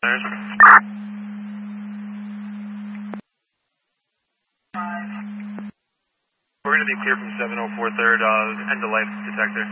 We're going to be clear from 704 third, end of life detector.